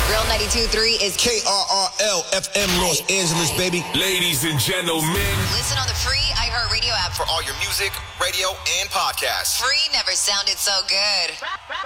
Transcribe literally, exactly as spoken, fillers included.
Real ninety-two point three is K R R L F M Los Angeles, baby. Ladies and gentlemen. Listen on the free iHeartRadio app for all your music, radio, and podcasts. Free never sounded so good.